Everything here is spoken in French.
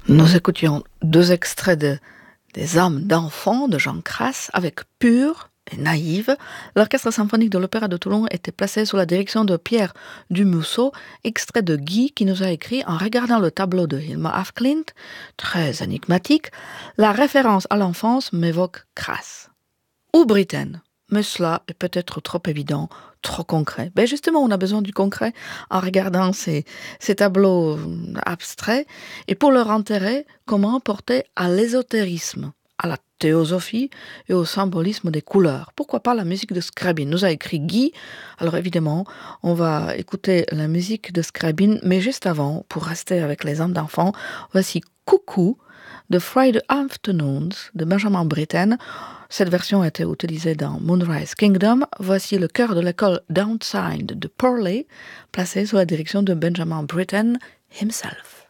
Nous écoutions deux extraits des âmes d'enfants de Jean Crass avec Pure et Naïve. L'orchestre symphonique de l'Opéra de Toulon était placé sous la direction de Pierre Dumousseau, extrait de Guy qui nous a écrit en regardant le tableau de Hilma af Klint, très énigmatique, la référence à l'enfance m'évoque Crass. Ou Britten. Mais cela est peut-être trop évident, trop concret. Ben justement, on a besoin du concret en regardant ces tableaux abstraits. Et pour leur intérêt, comment porter à l'ésotérisme, à la théosophie et au symbolisme des couleurs. Pourquoi pas la musique de Scriabin? Nous a écrit Guy. Alors évidemment, on va écouter la musique de Scriabin, mais juste avant, pour rester avec les âmes d'enfants, voici Coucou de Friday Afternoons de Benjamin Britten. Cette version a été utilisée dans Moonrise Kingdom. Voici le chœur de l'école Downside de Purley, placé sous la direction de Benjamin Britten himself.